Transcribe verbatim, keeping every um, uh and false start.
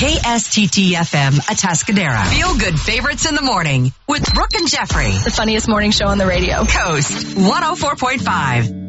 K S T T F M, Atascadero. Feel good favorites in the morning with Brooke and Jeffrey. The funniest morning show on the radio. Coast one oh four point five.